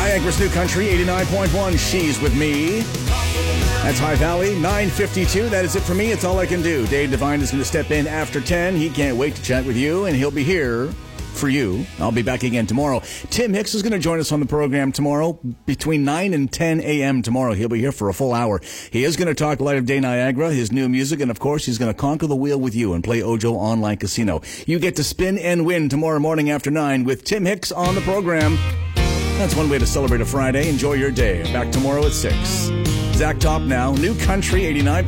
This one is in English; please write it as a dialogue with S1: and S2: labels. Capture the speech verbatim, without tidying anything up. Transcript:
S1: Niagara's New Country, eighty-nine point one. She's with me. That's High Valley, nine fifty-two. That is it for me. It's all I can do. Dave Devine is going to step in after ten. He can't wait to chat with you, and he'll be here for you. I'll be back again tomorrow. Tim Hicks is going to join us on the program tomorrow between nine and ten a.m. tomorrow. He'll be here for a full hour. He is going to talk Light of Day Niagara, his new music, and of course he's going to conquer the wheel with you and play Ojo Online Casino. You get to spin and win tomorrow morning after nine with Tim Hicks on the program. That's one way to celebrate a Friday. Enjoy your day. Back tomorrow at six. Zach Top now, New Country eighty-nine.